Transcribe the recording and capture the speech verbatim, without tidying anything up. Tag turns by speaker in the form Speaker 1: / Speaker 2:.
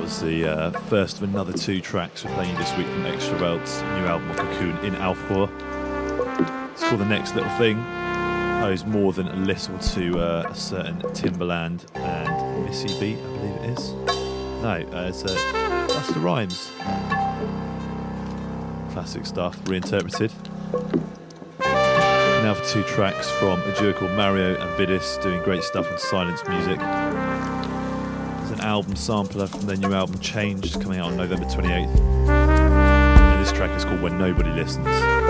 Speaker 1: was the uh, first of another two tracks we're playing this week from Extravelt's new album Cocoon in Alpcore. It's called The Next Little Thing. Owes more than a little to uh, a certain Timberland and Missy B, I believe it is. No, uh, it's uh, Busta Rhymes. Classic stuff, reinterpreted. Now for two tracks from a duo called Mario and Vidis, doing great stuff on silence music. There's an album sampler from their new album Changed, coming out on November twenty-eighth. And this track is called When Nobody Listens.